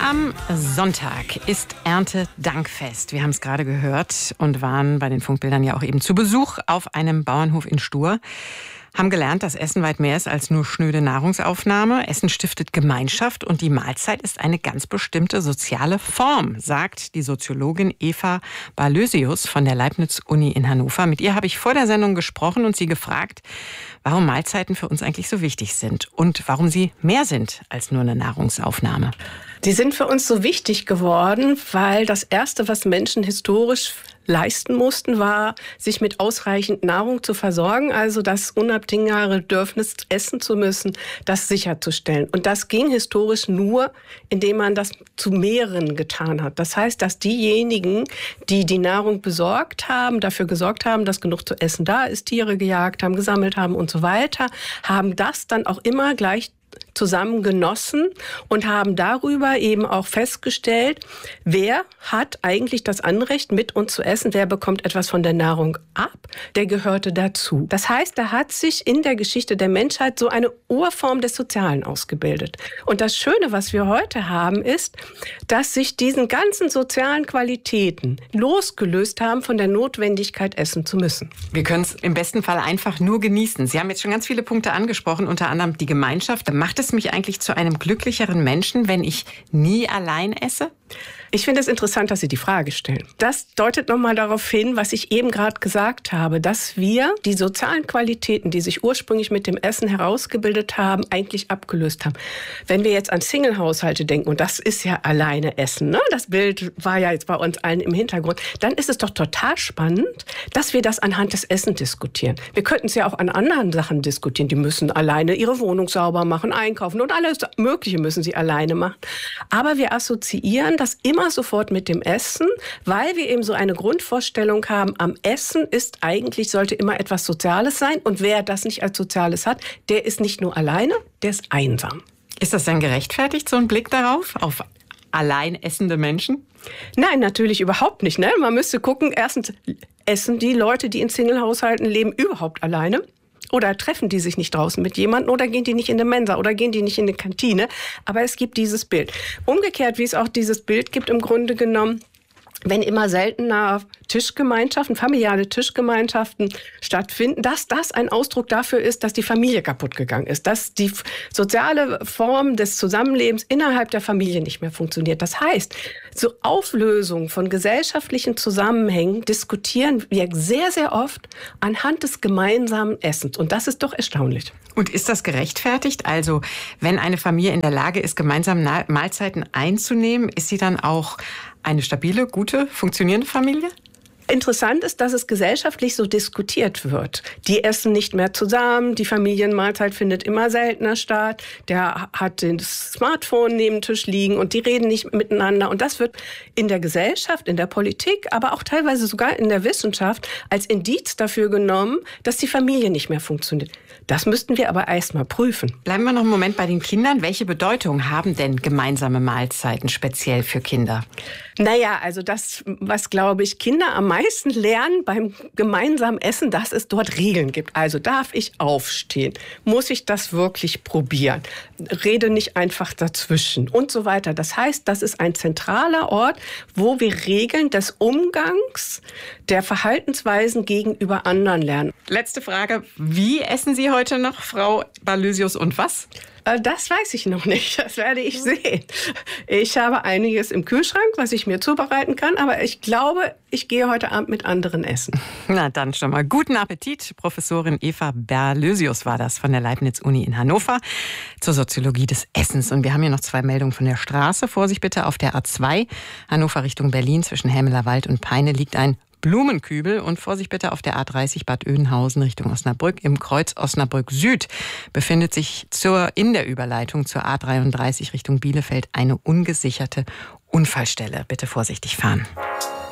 Am Sonntag ist Erntedankfest. Wir haben es gerade gehört und waren bei den Funkbildern ja auch eben zu Besuch auf einem Bauernhof in Stur. Haben gelernt, dass Essen weit mehr ist als nur schnöde Nahrungsaufnahme. Essen stiftet Gemeinschaft und die Mahlzeit ist eine ganz bestimmte soziale Form, sagt die Soziologin Eva Barlösius von der Leibniz-Uni in Hannover. Mit ihr habe ich vor der Sendung gesprochen und sie gefragt, warum Mahlzeiten für uns eigentlich so wichtig sind und warum sie mehr sind als nur eine Nahrungsaufnahme. Die sind für uns so wichtig geworden, weil das Erste, was Menschen historisch leisten mussten, war, sich mit ausreichend Nahrung zu versorgen, also das unabdingbare Bedürfnis, essen zu müssen, das sicherzustellen. Und das ging historisch nur, indem man das zu mehreren getan hat. Das heißt, dass diejenigen, die die Nahrung besorgt haben, dafür gesorgt haben, dass genug zu essen da ist, Tiere gejagt haben, gesammelt haben und so weiter, haben das dann auch immer gleich zusammen genossen und haben darüber eben auch festgestellt, wer hat eigentlich das Anrecht, mit uns zu essen, wer bekommt etwas von der Nahrung ab, der gehörte dazu. Das heißt, da hat sich in der Geschichte der Menschheit so eine Urform des Sozialen ausgebildet. Und das Schöne, was wir heute haben, ist, dass sich diesen ganzen sozialen Qualitäten losgelöst haben von der Notwendigkeit, essen zu müssen. Wir können es im besten Fall einfach nur genießen. Sie haben jetzt schon ganz viele Punkte angesprochen, unter anderem die Gemeinschaft. Macht es mich eigentlich zu einem glücklicheren Menschen, wenn ich nie allein esse? Ich finde es interessant, dass Sie die Frage stellen. Das deutet nochmal darauf hin, was ich eben gerade gesagt habe, dass wir die sozialen Qualitäten, die sich ursprünglich mit dem Essen herausgebildet haben, eigentlich abgelöst haben. Wenn wir jetzt an Single-Haushalte denken, und das ist ja alleine Essen, ne? Das Bild war ja jetzt bei uns allen im Hintergrund, dann ist es doch total spannend, dass wir das anhand des Essens diskutieren. Wir könnten es ja auch an anderen Sachen diskutieren. Die müssen alleine ihre Wohnung sauber machen, einkaufen und alles Mögliche müssen sie alleine machen. Aber wir assoziieren das immer sofort mit dem Essen, weil wir eben so eine Grundvorstellung haben, am Essen ist eigentlich, sollte immer etwas Soziales sein. Und wer das nicht als Soziales hat, der ist nicht nur alleine, der ist einsam. Ist das denn gerechtfertigt, so ein Blick darauf, auf allein essende Menschen? Nein, natürlich überhaupt nicht. Ne? Man müsste gucken, erstens, essen die Leute, die in Single-Haushalten leben, überhaupt alleine? Oder treffen die sich nicht draußen mit jemandem oder gehen die nicht in eine Mensa oder gehen die nicht in eine Kantine. Aber es gibt dieses Bild. Umgekehrt, wie es auch dieses Bild gibt im Grunde genommen, wenn immer seltener Tischgemeinschaften, familiale Tischgemeinschaften stattfinden, dass das ein Ausdruck dafür ist, dass die Familie kaputt gegangen ist, dass die soziale Form des Zusammenlebens innerhalb der Familie nicht mehr funktioniert. Das heißt, so Auflösung von gesellschaftlichen Zusammenhängen diskutieren wir sehr, sehr oft anhand des gemeinsamen Essens. Und das ist doch erstaunlich. Und ist das gerechtfertigt? Also, wenn eine Familie in der Lage ist, gemeinsam Mahlzeiten einzunehmen, ist sie dann auch eine stabile, gute, funktionierende Familie? Interessant ist, dass es gesellschaftlich so diskutiert wird. Die essen nicht mehr zusammen, die Familienmahlzeit findet immer seltener statt, der hat das Smartphone neben dem Tisch liegen und die reden nicht miteinander. Und das wird in der Gesellschaft, in der Politik, aber auch teilweise sogar in der Wissenschaft als Indiz dafür genommen, dass die Familie nicht mehr funktioniert. Das müssten wir aber erst mal prüfen. Bleiben wir noch einen Moment bei den Kindern. Welche Bedeutung haben denn gemeinsame Mahlzeiten speziell für Kinder? Naja, also das, was, glaube ich, Kinder am meisten lernen beim gemeinsamen Essen, dass es dort Regeln gibt. Also darf ich aufstehen? Muss ich das wirklich probieren? Rede nicht einfach dazwischen und so weiter. Das heißt, das ist ein zentraler Ort, wo wir Regeln des Umgangs, der Verhaltensweisen gegenüber anderen lernen. Letzte Frage. Wie essen Sie heute noch, Frau Barlösius, und was? Das weiß ich noch nicht. Das werde ich sehen. Ich habe einiges im Kühlschrank, was ich mir zubereiten kann. Aber ich glaube, ich gehe heute Abend mit anderen essen. Na dann schon mal guten Appetit. Professorin Eva Barlösius war das von der Leibniz-Uni in Hannover zur Soziologie des Essens. Und wir haben hier noch 2 Meldungen von der Straße. Vorsicht bitte, auf der A2 Hannover Richtung Berlin zwischen Helmelerwald und Peine liegt ein Blumenkübel und Vorsicht bitte auf der A30 Bad Oeynhausen Richtung Osnabrück. Im Kreuz Osnabrück Süd befindet sich in der Überleitung zur A33 Richtung Bielefeld eine ungesicherte Unfallstelle. Bitte vorsichtig fahren.